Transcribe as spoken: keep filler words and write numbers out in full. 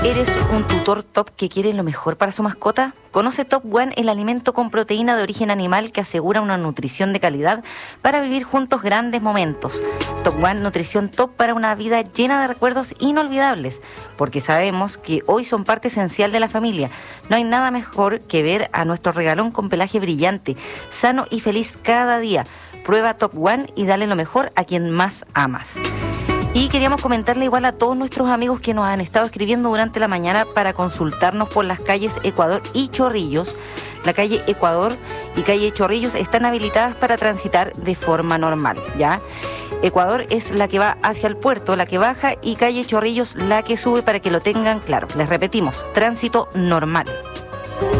¿Eres un tutor top que quiere lo mejor para su mascota? Conoce Top One, el alimento con proteína de origen animal que asegura una nutrición de calidad para vivir juntos grandes momentos. Top One, nutrición top para una vida llena de recuerdos inolvidables, porque sabemos que hoy son parte esencial de la familia. No hay nada mejor que ver a nuestro regalón con pelaje brillante, sano y feliz cada día. Prueba Top One y dale lo mejor a quien más amas. Y queríamos comentarle igual a todos nuestros amigos que nos han estado escribiendo durante la mañana para consultarnos por las calles Ecuador y Chorrillos. La calle Ecuador y calle Chorrillos están habilitadas para transitar de forma normal, ¿ya? Ecuador es la que va hacia el puerto, la que baja, y calle Chorrillos la que sube, para que lo tengan claro. Les repetimos, tránsito normal.